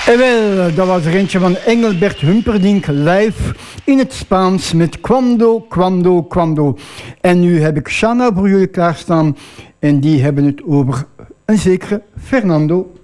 En wel, dat was er eentje van Engelbert Humperdinck live in het Spaans met Quando, Quando, Quando. En nu heb ik Shana voor jullie klaarstaan en die hebben het over een zekere Fernando.